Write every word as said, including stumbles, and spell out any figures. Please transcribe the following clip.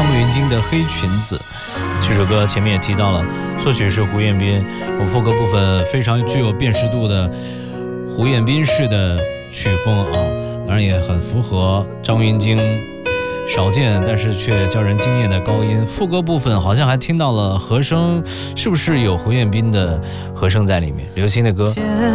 张云京的《黑裙子》。这首歌前面也提到了，作曲是胡彦斌，我副歌部分非常具有辨识度的胡彦斌式的曲风啊，当然也很符合张云京少见但是却叫人惊艳的高音。副歌部分好像还听到了和声，是不是有胡彦斌的和声在里面？刘星的歌。